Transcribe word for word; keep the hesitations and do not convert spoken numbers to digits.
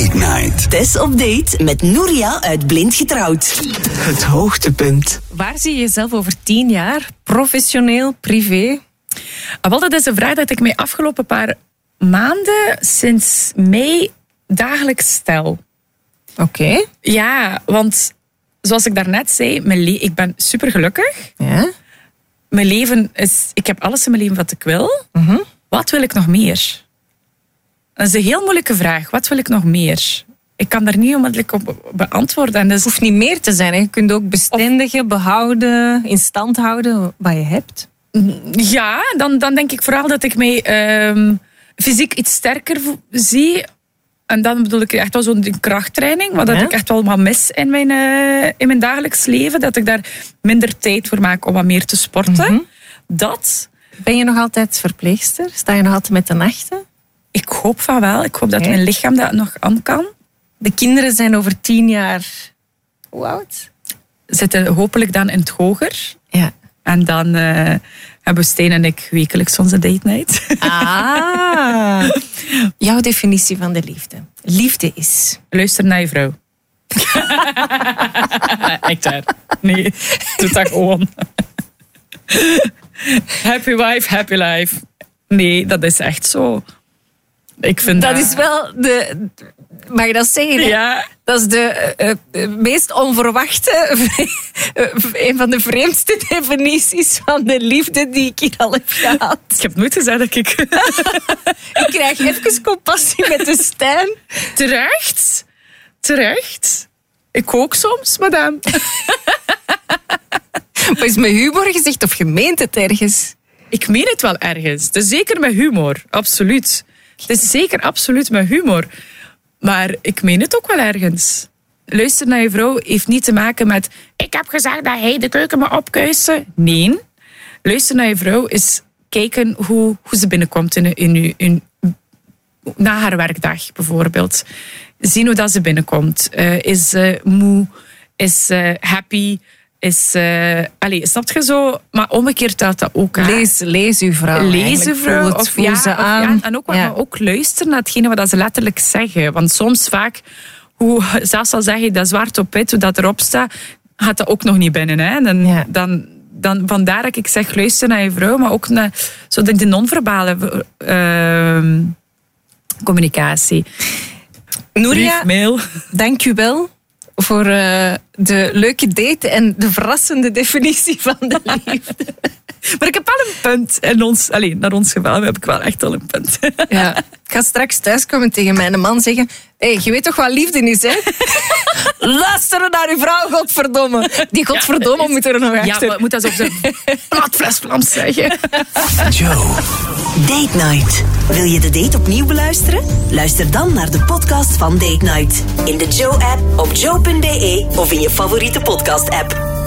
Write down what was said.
Date Night. Tess op date met Nouria uit Blind Getrouwd. Het hoogtepunt. Waar zie je jezelf over tien jaar? Professioneel, privé? Wel, dat is een vraag dat ik mij afgelopen paar maanden, sinds mei, dagelijks stel. Oké. Okay. Ja, want zoals ik daarnet zei, mijn le- ik ben super gelukkig. Ja? Mijn leven is... Ik heb alles in mijn leven wat ik wil. Mm-hmm. Wat wil ik nog meer? Dat is een heel moeilijke vraag. Wat wil ik nog meer? Ik kan daar niet onmiddellijk op beantwoorden. Dus... Het hoeft niet meer te zijn. Hè. Je kunt ook bestendigen, behouden, in stand houden wat je hebt. Ja, dan, dan denk ik vooral dat ik mij um, fysiek iets sterker vo- zie. En dan bedoel ik echt wel zo'n krachttraining. Wat Ja. dat ik echt wel wat mis in mijn, uh, in mijn dagelijks leven. Dat ik daar minder tijd voor maak om wat meer te sporten. Mm-hmm. Dat... Ben je nog altijd verpleegster? Sta je nog altijd met de nachten? Ik hoop van wel. Ik hoop dat Okay. mijn lichaam dat nog aan kan. De kinderen zijn over tien jaar... Hoe oud? Zitten hopelijk dan in het hoger. Ja. En dan uh, hebben Stijn en ik wekelijks onze date night. Ah. Jouw definitie van de liefde. Liefde is... Luister naar je vrouw. Echt waar. Nee, doe dat gewoon. Happy wife, happy life. Nee, dat is echt zo. Ik vind Dat dat... is wel de... Mag je dat zeggen? Hè? Ja. Dat is de uh, uh, meest onverwachte, een van de vreemdste definities van de liefde die ik hier al heb gehad. Ik heb nooit gezegd dat ik... Ik krijg even compassie met de Stijn. Terecht. Terecht. Ik ook soms, madame. Maar is met humor gezegd of gemeent het ergens? Ik meen het wel ergens. Het is zeker met humor. Absoluut. Het is zeker absoluut met humor. Maar ik meen het ook wel ergens. Luister naar je vrouw heeft niet te maken met... Ik heb gezegd dat hij de keuken me opkuiste. Nee. Luister naar je vrouw is kijken hoe, hoe ze binnenkomt in, in, in, na haar werkdag, bijvoorbeeld. Zien hoe dat ze binnenkomt. Uh, is ze uh, moe? Is ze uh, happy? Is, uh, allez, snap je zo? Maar omgekeerd telt dat ook aan. Lees, lees uw vrouw. Lees uw vrouw. Voel, het, of, voel ja, ze of, aan. ja, en ook, ja. maar ook luisteren naar hetgene wat ze letterlijk zeggen. Want soms vaak, hoe, zelfs al zeg je dat zwart op wit, hoe dat erop staat, gaat dat ook nog niet binnen. Hè? Dan, ja. dan, dan, vandaar dat ik zeg, luister naar je vrouw, maar ook naar zo de, de non-verbale uh, communicatie. Nouria, Brief, mail. dank u wel voor uh, de leuke date en de verrassende definitie van de liefde. Maar ik heb wel een punt. En ons, alleen, naar ons geval heb ik wel echt al een punt. Ja. Ik ga straks thuiskomen en tegen mijn man zeggen... Hé, hey, je weet toch wat liefde is, hè? Luisteren naar uw vrouw, godverdomme. Die godverdomme ja, moet er nog achter. Ja, maar moet dat op zijn platvles Vlaams zeggen. Joe. Date Night. Wil je de date opnieuw beluisteren? Luister dan naar de podcast van Date Night. In de Joe-app, op joe punt be of in je favoriete podcast-app.